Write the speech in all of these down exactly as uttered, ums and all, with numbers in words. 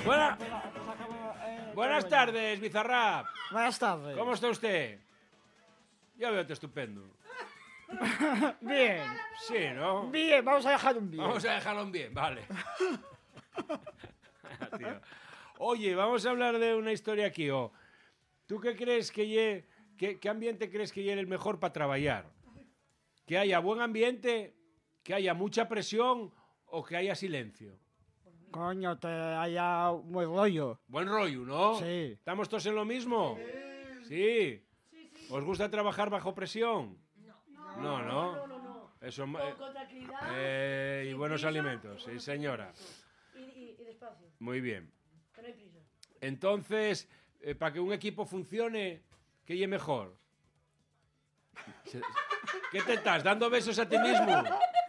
Buena... Buenas tardes, Bizarrap. Buenas tardes. ¿Cómo está usted? Yo veo estupendo. Bien. Sí, ¿no? Bien, vamos a dejar un bien. Vamos a dejarlo en bien, vale. Tío. Oye, vamos a hablar de una historia aquí. Oh. ¿Tú qué crees que ye, qué, qué ambiente crees que lleve el mejor para trabajar? ¿Que haya buen ambiente, que haya mucha presión o que haya silencio? Coño, te haya un buen rollo. Buen rollo, ¿no? Sí. ¿Estamos todos en lo mismo? Sí. ¿Os gusta trabajar bajo presión? No. No, ¿no? No, no, no. Eso, Con, eh, con tranquilidad. eh, y sin buenos prisa, alimentos, sí, señora. Y, y, y despacio, Muy bien. que no hay prisa. Entonces, eh, para que un equipo funcione, ¿qué es mejor? Se- ¿Qué te estás? ¿Dando besos a ti mismo?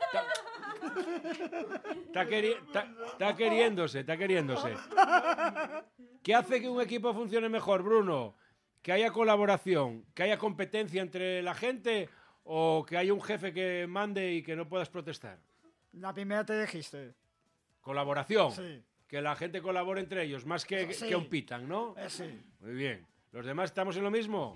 Está queri ta- ta queriéndose, está queriéndose. ¿Qué hace que un equipo funcione mejor, Bruno? ¿Que haya colaboración, que haya competencia entre la gente o que haya un jefe que mande y que no puedas protestar? La primera te dijiste. Colaboración. Sí. Que la gente colabore entre ellos, más que, Sí. que compitan, ¿no? Eh, sí. Muy bien. ¿Los demás estamos en lo mismo?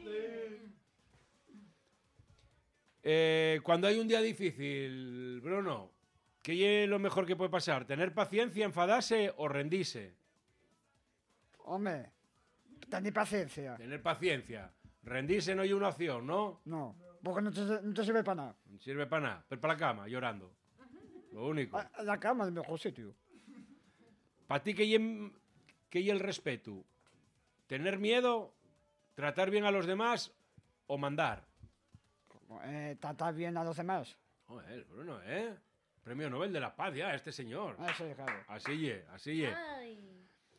Eh, cuando hay un día difícil, Bruno, ¿qué es lo mejor que puede pasar? ¿Tener paciencia, enfadarse o rendirse? Hombre, ten paciencia. Tener paciencia. Rendirse no hay una opción, ¿no? No, porque no te, no te sirve para nada. No sirve para nada. Pero para la cama, llorando. Lo único. A- La cama es el mejor sitio. Para ti, ¿qué es que el respeto? ¿Tener miedo? ¿Tratar bien a los demás o mandar? Eh, tratar bien a los demás. Joder, Bruno, ¿eh? Premio Nobel de la Paz ya, este señor. Ah, sí, claro. Así ye, así ye. Ay.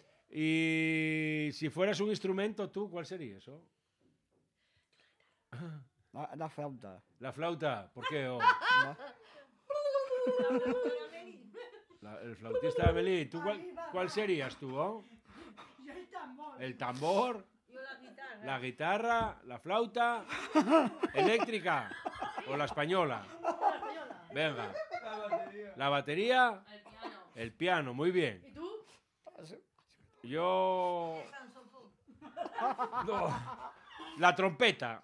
Y si fueras un instrumento, ¿tú cuál sería eso? La, la flauta. La flauta, ¿por qué? Oh, ¿no? la- el flautista de Amelie, ¿tú cuál, cuál serías tú? Oh? Yo el tambor. ¿El tambor? Yo la guitarra. ¿La guitarra? ¿La flauta? ¿Eléctrica? ¿O la española? La española. Venga. ¿La batería? El piano. El piano, muy bien. ¿Y tú? Yo... No. La trompeta.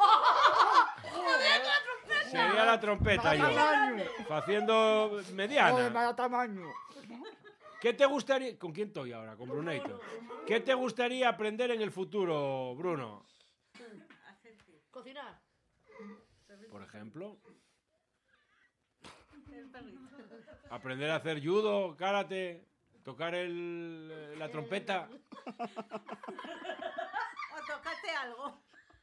Sería la trompeta yo. Tamaño. Haciendo Joder, mediana. vaya tamaño. ¿Qué te gustaría... ¿Con quién estoy ahora? Con Bruneito. ¿Qué te gustaría aprender en el futuro, Bruno? Cocinar. Por ejemplo. Aprender a hacer judo, karate, tocar el, la trompeta. O tócate algo.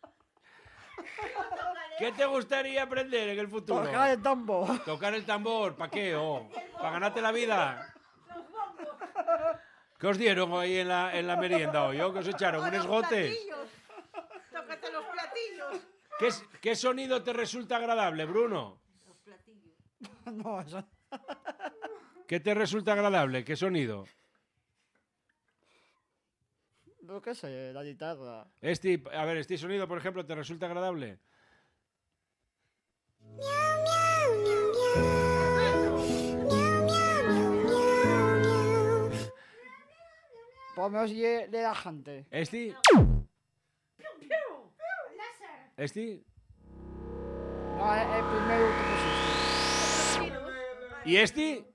¿Qué te gustaría aprender en el futuro? Tocar el tambor. Tocar el tambor, ¿para qué? Oh, ¿para ganarte la vida? ¿Qué os dieron ahí en la, en la merienda hoy? ¿Oh? ¿Qué os echaron? O ¿Un los esgotes? platillos. Tócate los platillos. ¿Qué, es- ¿Qué sonido te resulta agradable, Bruno? Los platillos. No, eso. ¿Qué te resulta agradable? ¿Qué sonido? Lo que sé, la guitarra. Este, a ver, este sonido, por ejemplo, ¿te resulta agradable? Por lo menos ye relajante. ¿Este? ¿Este? No, el, el primero que pusiste. ¿Y este?